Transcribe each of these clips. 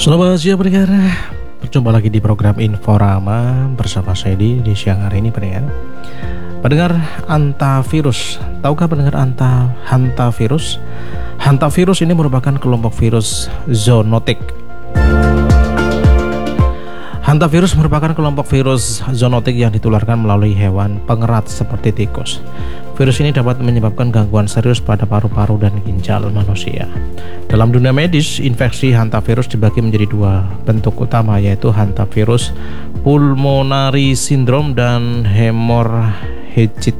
Selamat siang pendengar, berjumpa lagi di program Inforama bersama saya di siang hari ini pendengar. Pendengar, hantavirus, tahukah pendengar hantavirus? Hantavirus ini merupakan kelompok virus zoonotik. Hantavirus merupakan kelompok virus zoonotik yang ditularkan melalui hewan pengerat seperti tikus. Virus ini dapat menyebabkan gangguan serius pada paru-paru dan ginjal manusia. Dalam dunia medis, infeksi hantavirus dibagi menjadi dua bentuk utama, yaitu hantavirus pulmonary syndrome dan hemorrhagic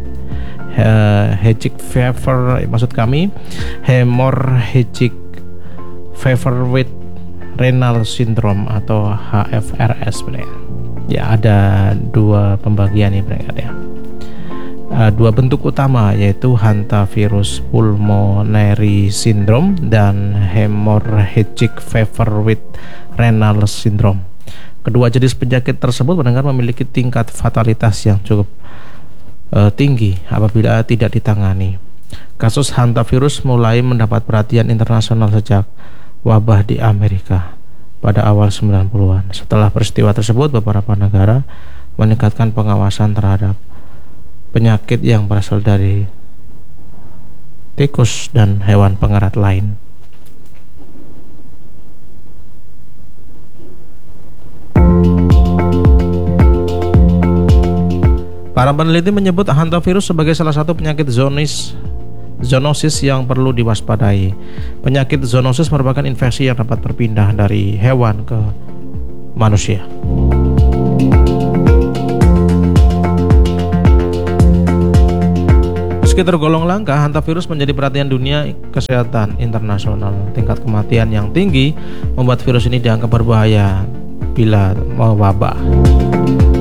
fever. Hemorrhagic fever with renal syndrome atau HFRS. Ya, ada dua pembagian nih ya. Dua bentuk utama, yaitu hantavirus pulmonary syndrome dan hemorrhagic fever with renal syndrome. Kedua jenis penyakit tersebut pendengar memiliki tingkat fatalitas yang cukup tinggi apabila tidak ditangani. Kasus hantavirus mulai mendapat perhatian internasional sejak wabah di Amerika pada awal 90-an. Setelah peristiwa tersebut, beberapa negara meningkatkan pengawasan terhadap penyakit yang berasal dari tikus dan hewan pengerat lain. Para peneliti menyebut hantavirus sebagai salah satu penyakit zoonosis yang perlu diwaspadai. Penyakit zoonosis merupakan infeksi yang dapat berpindah dari hewan ke manusia. Meski tergolong langka, hantavirus menjadi perhatian dunia kesehatan internasional. Tingkat kematian yang tinggi membuat virus ini dianggap berbahaya bila mewabah.